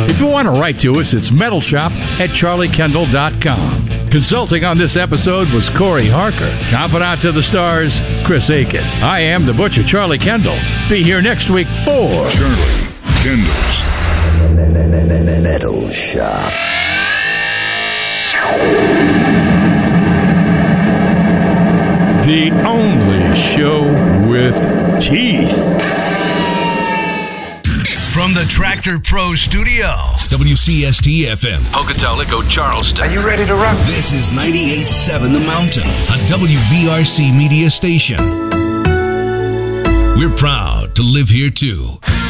If you want to write to us, it's metalshop@charliekendall.com. Consulting on this episode was Corey Harker. Confidant to the stars, Chris Aiken. I am the Butcher, Charlie Kendall. Be here next week for Charlie Kendall's Metal Shop. the only show with teeth. From the Tractor Pro Studios, WCST-FM, Pocatello, Charleston. Are you ready to rock? This is 98.7 The Mountain, a WVRC media station. We're proud to live here, too.